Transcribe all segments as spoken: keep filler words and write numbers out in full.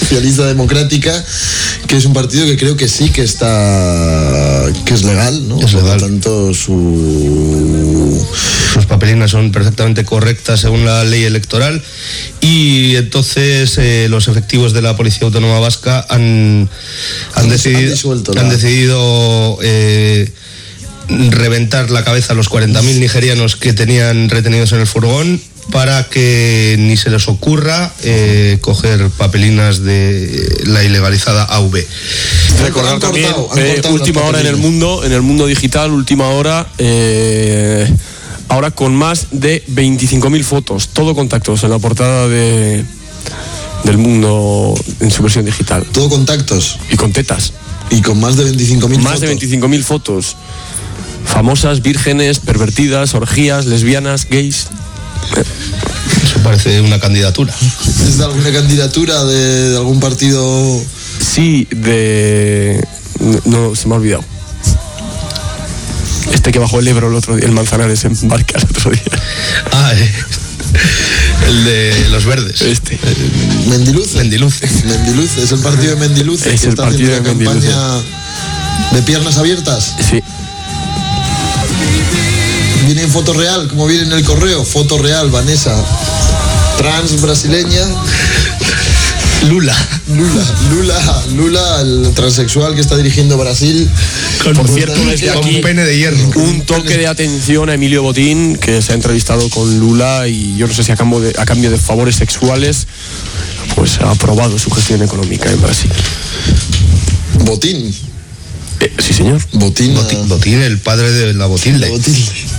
Socialista Democrática, que es un partido que creo que sí que está, que es legal, ¿no? Es legal. Por lo tanto, su... sus papelinas son perfectamente correctas según la ley electoral, y entonces eh, los efectivos de la Policía Autónoma Vasca han, han, Han decidido, disuelto han la- decidido eh, reventar la cabeza a los cuarenta mil nigerianos que tenían retenidos en el furgón, para que ni se les ocurra eh, coger papelinas de la ilegalizada A V. Recordar Han también, cortado, han eh, cortado última las hora en el papelinas. mundo, en el mundo digital, última hora, eh, ahora con más de veinticinco mil fotos, todo contactos en la portada de del mundo en su versión digital. Todo contactos. Y con tetas. Y con más de veinticinco mil Más fotos. de veinticinco mil fotos. Famosas, vírgenes, pervertidas, orgías, lesbianas, gays. Eso parece una candidatura. ¿Es de alguna candidatura de, de algún partido? Sí, de... No, se me ha olvidado. Este que bajó el Ebro el otro día, el Manzanares en barca el otro día. Ah, eh, el de los verdes. Este. Mendiluce. Mendiluce. Mendiluce, es el partido de Mendiluce. Es que el está partido haciendo de una Mendiluce. campaña de piernas abiertas. Sí. Viene en foto real, como viene en el correo. Foto real, Vanessa. Trans brasileña. Lula. Lula, Lula, Lula, el transexual que está dirigiendo Brasil. Con, Por cierto, desde con aquí, pene de hierro. un toque de atención a Emilio Botín, que se ha entrevistado con Lula y yo no sé si a cambio de, a cambio de favores sexuales, pues ha aprobado su gestión económica en Brasil. Botín. Eh, sí, señor. Botín. Botín, Botín, el padre de la Botilde. Botín.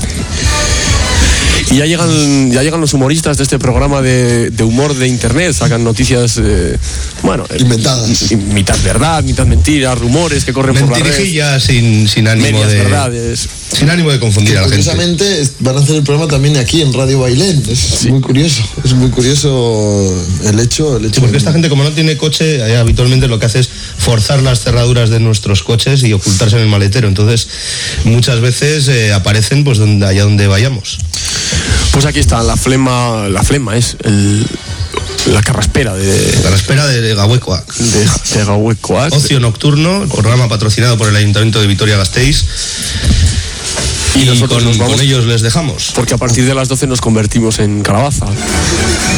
Y ya llegan, ya llegan los humoristas de este programa de, de humor de internet, sacan noticias, eh, bueno, eh, Inventadas. m- mitad verdad, mitad mentira, rumores que corren por la red, Mentirijillas sin, sin ánimo medias de verdades. sin ánimo de confundir Que a la gente. curiosamente es- van a hacer el programa también aquí en Radio Bailén. Es muy curioso. Es muy curioso el hecho. El hecho Sí, porque de- esta gente, como no tiene coche, eh, habitualmente lo que hace es forzar las cerraduras de nuestros coches y ocultarse en el maletero. Entonces, muchas veces eh, aparecen pues donde allá donde vayamos. Pues aquí está, la flema, la flema es el, la carraspera de, A la espera de Gahuecoa. de, de Gauecoac. Ocio Nocturno, el programa patrocinado por el Ayuntamiento de Vitoria-Gasteiz. Y, nosotros con, nos vamos- con ellos les dejamos. Porque a partir de las doce nos convertimos en calabaza.